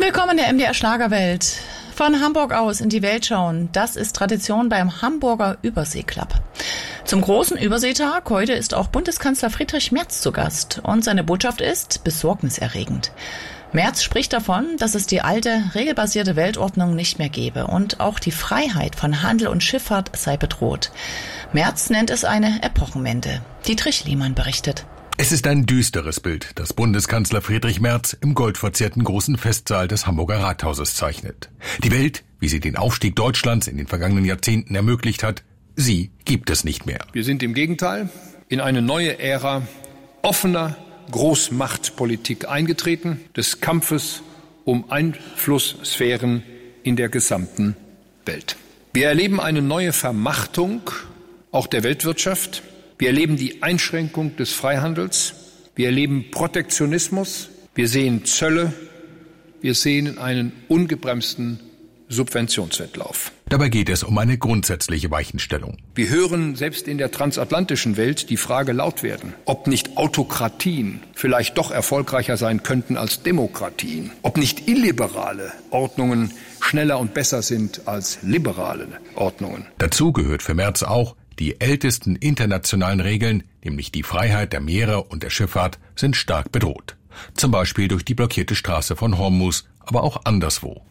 Willkommen in der MDR Schlagerwelt. Von Hamburg aus in die Welt schauen, das ist Tradition beim Hamburger Überseeclub. Zum großen Überseetag heute ist auch Bundeskanzler Friedrich Merz zu Gast und seine Botschaft ist besorgniserregend. Merz spricht davon, dass es die alte, regelbasierte Weltordnung nicht mehr gebe und auch die Freiheit von Handel und Schifffahrt sei bedroht. Merz nennt es eine Epochenwende. Dietrich Liemann berichtet. Es ist ein düsteres Bild, das Bundeskanzler Friedrich Merz im goldverzierten großen Festsaal des Hamburger Rathauses zeichnet. Die Welt, wie sie den Aufstieg Deutschlands in den vergangenen Jahrzehnten ermöglicht hat, sie gibt es nicht mehr. Wir sind im Gegenteil in eine neue Ära offener Großmachtpolitik eingetreten, des Kampfes um Einflusssphären in der gesamten Welt. Wir erleben eine neue Vermachtung auch der Weltwirtschaft. Wir erleben die Einschränkung des Freihandels. Wir erleben Protektionismus. Wir sehen Zölle. Wir sehen einen ungebremsten Subventionswettlauf. Dabei geht es um eine grundsätzliche Weichenstellung. Wir hören selbst in der transatlantischen Welt die Frage laut werden, ob nicht Autokratien vielleicht doch erfolgreicher sein könnten als Demokratien, ob nicht illiberale Ordnungen schneller und besser sind als liberale Ordnungen. Dazu gehört für Merz auch, die ältesten internationalen Regeln, nämlich die Freiheit der Meere und der Schifffahrt, sind stark bedroht. Zum Beispiel durch die blockierte Straße von Hormuz, aber auch anderswo.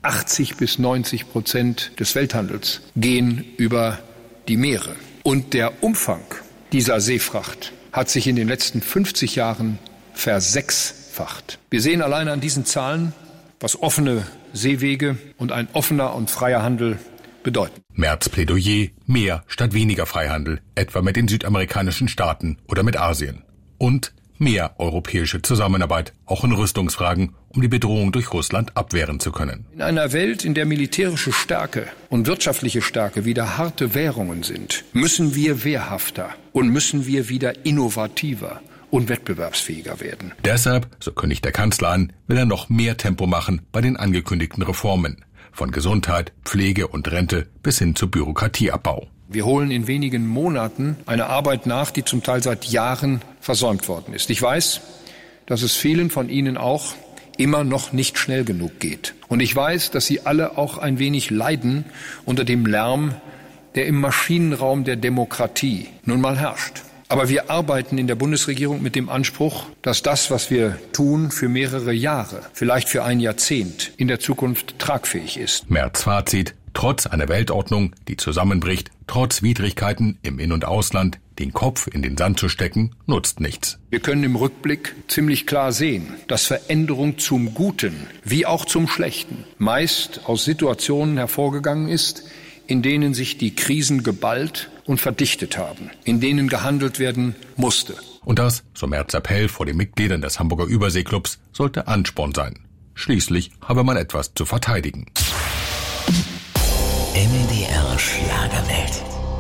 80-90% des Welthandels gehen über die Meere. Und der Umfang dieser Seefracht hat sich in den letzten 50 Jahren versechsfacht. Wir sehen allein an diesen Zahlen, was offene Seewege und ein offener und freier Handel bedeuten. Merz Plädoyer, mehr statt weniger Freihandel, etwa mit den südamerikanischen Staaten oder mit Asien. Und mehr europäische Zusammenarbeit, auch in Rüstungsfragen, um die Bedrohung durch Russland abwehren zu können. In einer Welt, in der militärische Stärke und wirtschaftliche Stärke wieder harte Währungen sind, müssen wir wehrhafter und müssen wir wieder innovativer und wettbewerbsfähiger werden. Deshalb, so kündigt der Kanzler an, will er noch mehr Tempo machen bei den angekündigten Reformen. Von Gesundheit, Pflege und Rente bis hin zu Bürokratieabbau. Wir holen in wenigen Monaten eine Arbeit nach, die zum Teil seit Jahren versäumt worden ist. Ich weiß, dass es vielen von Ihnen auch immer noch nicht schnell genug geht. Und ich weiß, dass Sie alle auch ein wenig leiden unter dem Lärm, der im Maschinenraum der Demokratie nun mal herrscht. Aber wir arbeiten in der Bundesregierung mit dem Anspruch, dass das, was wir tun, für mehrere Jahre, vielleicht für ein Jahrzehnt in der Zukunft tragfähig ist. Merz Fazit: Trotz einer Weltordnung, die zusammenbricht, trotz Widrigkeiten im In- und Ausland, den Kopf in den Sand zu stecken, nutzt nichts. Wir können im Rückblick ziemlich klar sehen, dass Veränderung zum Guten wie auch zum Schlechten meist aus Situationen hervorgegangen ist, in denen sich die Krisen geballt und verdichtet haben, in denen gehandelt werden musste. Und das, so Merz Appell vor den Mitgliedern des Hamburger Überseeklubs, sollte Ansporn sein. Schließlich habe man etwas zu verteidigen. MDR Schlagerwelt.